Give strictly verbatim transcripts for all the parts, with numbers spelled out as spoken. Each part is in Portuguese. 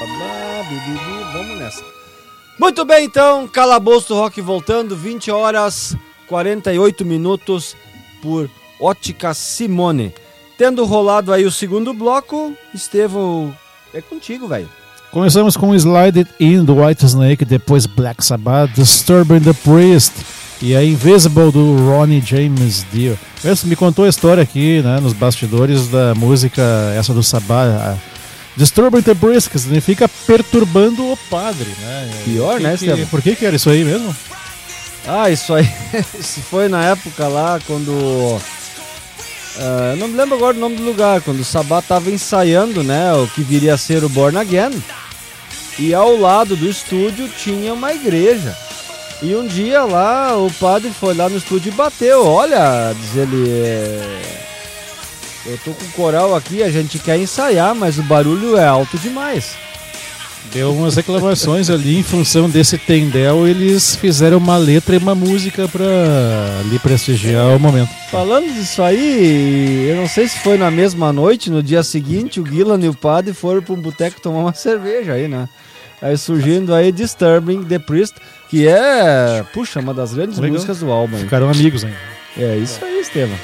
Vamos nessa. Muito bem, então, Calabouço do Rock voltando, vinte horas, quarenta e oito minutos por Ótica Simone. Tendo rolado aí o segundo bloco, Estevão, é contigo, velho. Começamos com Slide It In do Whitesnake, depois Black Sabbath, Disturbing the Priest e a Invisible do Ronnie James Dio. Você me contou a história aqui, né, nos bastidores da música essa do Sabbath, Disturbing the Priest, que significa perturbando o padre, né? Pior, que, né, que, Estevão? Por que que era isso aí mesmo? Ah, isso aí, isso foi na época lá, quando... Uh, eu não me lembro agora o nome do lugar, quando o Sabbath estava ensaiando, né, o que viria a ser o Born Again, e ao lado do estúdio tinha uma igreja. E um dia lá, o padre foi lá no estúdio e bateu. Olha, diz ele, é... eu tô com o coral aqui, a gente quer ensaiar, mas o barulho é alto demais. Deu umas reclamações ali em função desse tendel, eles fizeram uma letra e uma música pra ali prestigiar o momento. Falando disso aí, eu não sei se foi na mesma noite, no dia seguinte, o Gillan e o padre foram pra um boteco tomar uma cerveja aí, né? Aí surgindo aí Disturbing the Priest, que é, puxa, uma das grandes Legal. músicas do álbum. Ficaram amigos ainda. É isso aí, Estevam.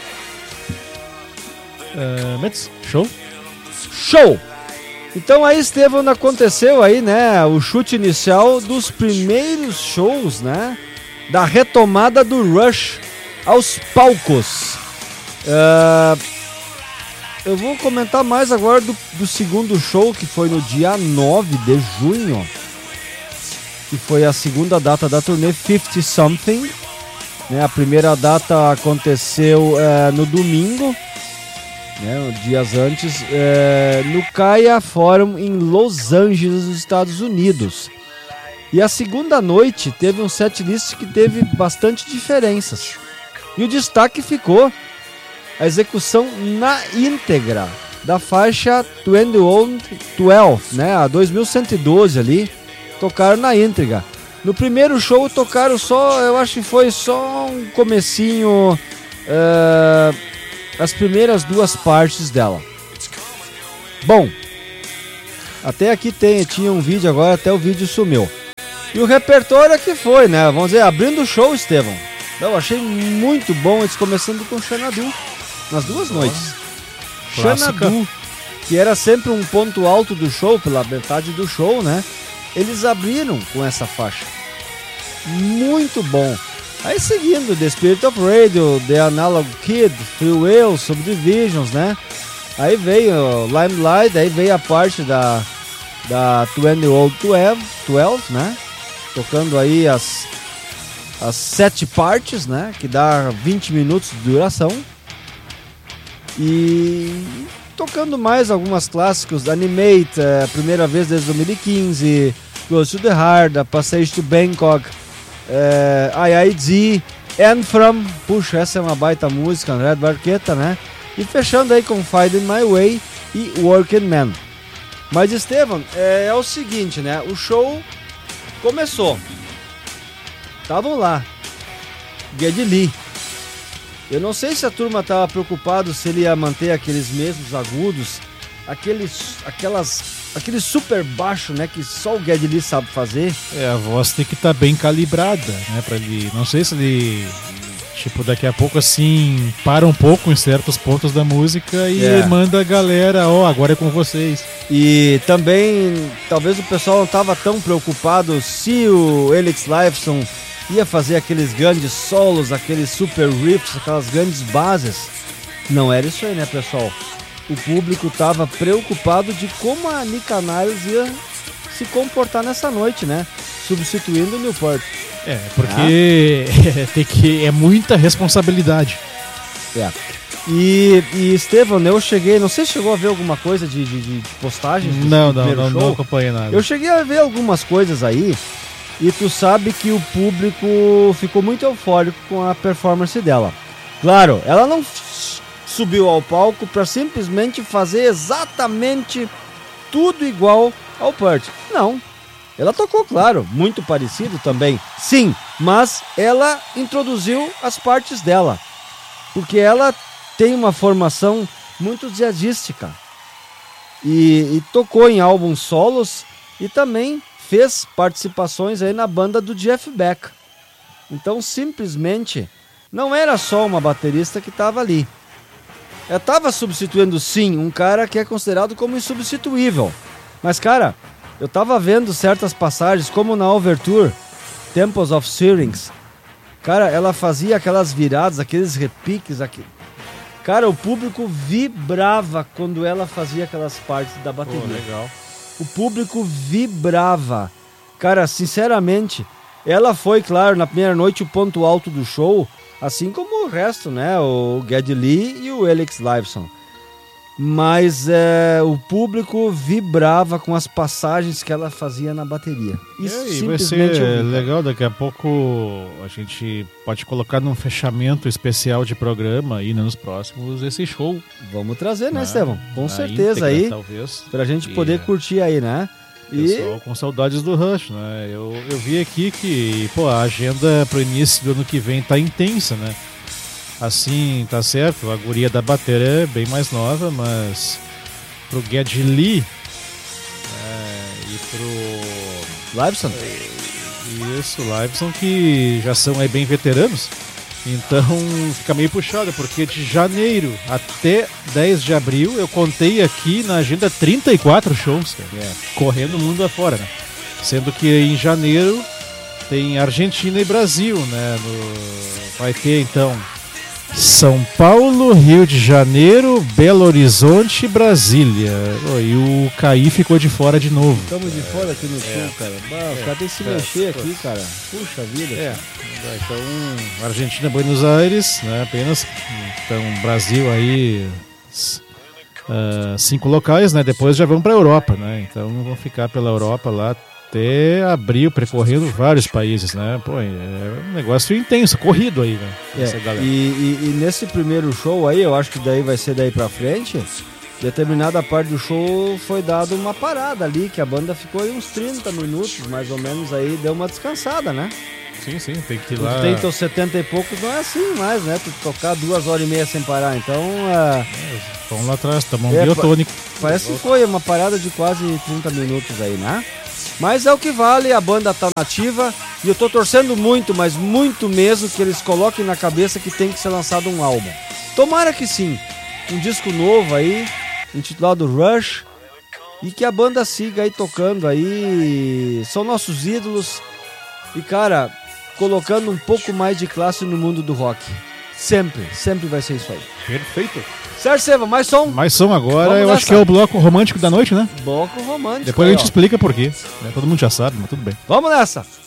Uh, Mets, show? Show! Então aí, Estevam, aconteceu aí, né, o chute inicial dos primeiros shows, né, da retomada do Rush aos palcos. Uh, eu vou comentar mais agora do, do segundo show, que foi no dia nove de junho, que foi a segunda data da turnê, fifty something, né, a primeira data aconteceu uh, no domingo, né, dias antes, é, no Kaya Forum em Los Angeles, nos Estados Unidos. E a segunda noite teve um setlist que teve bastante diferenças. E o destaque ficou a execução na íntegra da faixa doze, né, a dois mil cento e doze ali, tocaram na íntegra. No primeiro show tocaram só, eu acho que foi só um comecinho... É, as primeiras duas partes dela. Bom, até aqui tem, tinha um vídeo agora, até o vídeo sumiu. E o repertório aqui foi, né? Vamos dizer, abrindo o show, Estevão. Eu achei muito bom eles começando com Xanadu, nas duas noites. Xanadu, que era sempre um ponto alto do show, pela metade do show, né? Eles abriram com essa faixa. Muito bom. Aí seguindo, The Spirit of Radio, The Analog Kid, Free Will, Subdivisions, né? Aí veio Limelight, aí veio a parte da, da doze Old doze, né? Tocando aí as, as sete partes, né? Que dá vinte minutos de duração. E tocando mais algumas clássicos, Animate, a primeira vez desde dois mil e quinze, Close to the Heart, a Passage to Bangkok, É, I I D, And From, puxa, essa é uma baita música, Red Barqueta, né? E fechando aí com Finding My Way e Working Man. Mas, Estevam, é, é o seguinte, né? O show começou. Estavam lá. Geddy Lee. Eu não sei se a turma estava preocupada se ele ia manter aqueles mesmos agudos, aqueles, aquelas... aquele super baixo, né, que só o Geddy Lee sabe fazer. É, a voz tem que estar tá bem calibrada, né, pra ele... Não sei se ele, tipo, daqui a pouco, assim, para um pouco em certos pontos da música e é. manda a galera, ó, oh, agora é com vocês. E também, talvez o pessoal não tava tão preocupado se o Alex Lifeson ia fazer aqueles grandes solos, aqueles super riffs, aquelas grandes bases. Não era isso aí, né, pessoal? O público estava preocupado de como a Nick Canales ia se comportar nessa noite, né? Substituindo o Newport. É, porque ah. tem que, é muita responsabilidade. É. E, e Estevão, eu cheguei, não sei se chegou a ver alguma coisa de, de, de postagens do Não, não, primeiro não, show. não acompanhei nada. Eu cheguei a ver algumas coisas aí e tu sabe que o público ficou muito eufórico com a performance dela. Claro, ela não subiu ao palco para simplesmente fazer exatamente tudo igual ao Peart. Não, ela tocou, claro, muito parecido também, sim, mas ela introduziu as partes dela, porque ela tem uma formação muito jazzística e, e tocou em álbuns solos e também fez participações aí na banda do Jeff Beck. Então, simplesmente, não era só uma baterista que estava ali. Eu estava substituindo, sim, um cara que é considerado como insubstituível. Mas, cara, eu estava vendo certas passagens, como na Overture, Temples of Syrinx. Cara, ela fazia aquelas viradas, aqueles repiques. Aqui. Cara, o público vibrava quando ela fazia aquelas partes da bateria. Pô, legal. O público vibrava. Cara, sinceramente, ela foi, claro, na primeira noite o ponto alto do show, assim como o resto, né? O Geddy Lee e o Alex Lifeson. Mas é, o público vibrava com as passagens que ela fazia na bateria. Isso é, e vai ser legal, daqui a pouco a gente pode colocar num fechamento especial de programa e nos próximos esse show. Vamos trazer, né, né? Estevão? Com Na certeza íntegra, aí, talvez. pra gente e, poder curtir aí, né? E... Pessoal com saudades do Rush, né? Eu, eu vi aqui que, pô, a agenda pro início do ano que vem tá intensa, né? Assim, tá certo, a guria da bateria é bem mais nova, mas pro Geddy Lee é, e pro Lifeson? Isso, Lifeson, que já são aí bem veteranos, então fica meio puxado, porque de janeiro até dez de abril eu contei aqui na agenda trinta e quatro shows, cara, é. correndo o mundo afora, né? Sendo que em janeiro tem Argentina e Brasil, né? No... Vai ter então São Paulo, Rio de Janeiro, Belo Horizonte e Brasília. Oh, e o Caí ficou de fora de novo. Estamos de fora aqui no sul, é. cara. Bah, é. O cara tem que se é. mexer é. aqui, cara. Puxa vida. É. Então, Argentina, Buenos Aires, né? Apenas. Então, Brasil aí. Uh, cinco locais, né? Depois já vão para a Europa, né? Então vão ficar pela Europa lá até abril, percorrendo vários países, né? Pô, é um negócio intenso, corrido aí, né? É, e, e, e nesse primeiro show aí, eu acho que daí vai ser daí pra frente, determinada parte do show foi dado uma parada ali, que a banda ficou aí uns trinta minutos, mais ou menos, aí deu uma descansada, né? Sim, sim, tem que ir lá. Os trinta ou setenta e poucos não é assim mais, né? Tu tocar duas horas e meia sem parar, então... É... É, vamos lá atrás, tá bom, é, biotônico. Parece que foi uma parada de quase trinta minutos aí, né? Mas é o que vale, a banda tá nativa e eu tô torcendo muito, mas muito mesmo, que eles coloquem na cabeça que tem que ser lançado um álbum. Tomara que sim, um disco novo aí, intitulado Rush, e que a banda siga aí tocando aí, são nossos ídolos, e cara, colocando um pouco mais de classe no mundo do rock. Sempre, sempre vai ser isso aí. Perfeito. Certo, Seva, mais som? Mais som agora, Vamos eu nessa. acho que é o bloco romântico da noite, né? Bloco romântico. Depois aí, a gente ó. explica por quê. Né? Todo mundo já sabe, mas tudo bem. Vamos nessa!